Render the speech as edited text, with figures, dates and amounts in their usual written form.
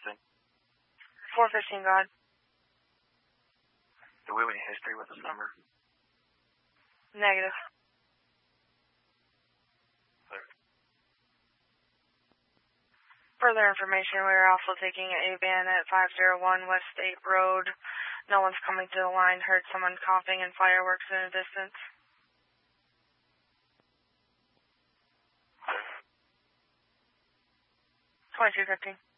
listing? 415, God. Do we have any history with this number? Negative. Clear. Further information, we are also taking a van at 501 West State Road. No one's coming to the line. Heard someone coughing and fireworks in the distance. 2215.